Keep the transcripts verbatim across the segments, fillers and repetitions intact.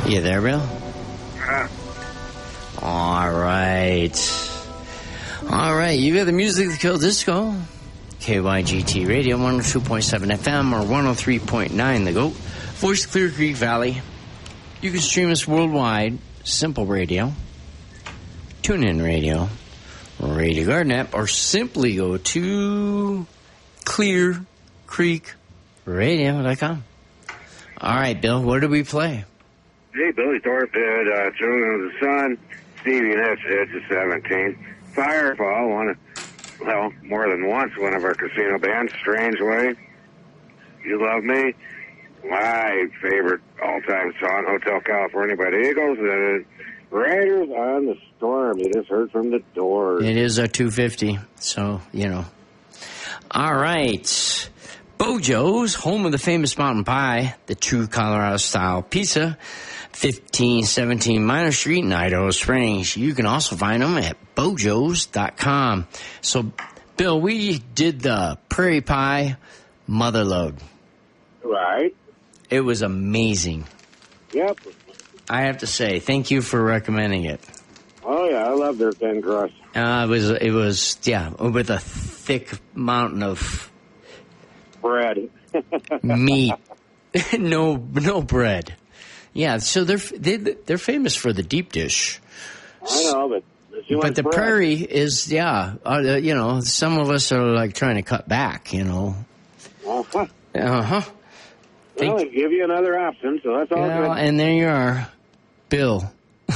You there, Bill? Uh, All right. All right, you got the music that kills disco. K Y G T Radio, one oh two point seven F M or one oh three point nine The Goat. Voice Clear Creek Valley. You can stream us worldwide. Simple Radio, TuneIn Radio, Radio Garden app, or simply go to clear creek radio dot com. All right, Bill, what did we play? Hey, Billy Thorpe did uh, Children of the Sun. Stevie Nicks did the seventeenth. Firefall, one of, well, more than once, one of our casino bands, Strange Way. You Love Me. My favorite all-time song, Hotel California by the Eagles. And Riders on the Storm. You just heard from the Doors. It is a two fifty, so, you know. All right. Bojo's, home of the famous mountain pie, the true Colorado-style pizza, fifteen seventeen Minor Street in Idaho Springs. You can also find them at bojos dot com. So, Bill, we did the Prairie Pie Motherlode. Right. It was amazing. Yep. I have to say, thank you for recommending it. Oh, yeah, I love their thin crust. Uh, it was, it was, yeah, with a thick mountain of Bread. meat. no, no bread. Yeah, so they're they, they're famous for the deep dish. I know, but but the bread. Prairie is, yeah, uh, you know, some of us are like trying to cut back, you know. Uh-huh. Uh-huh. Well, they give you another option, so that's all well, good. and there you are, Bill.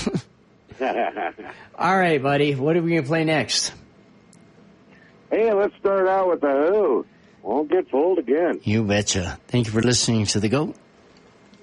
All right, buddy, what are we going to play next? Hey, let's start out with the Who. Won't get fooled again. You betcha. Thank you for listening to The Goat.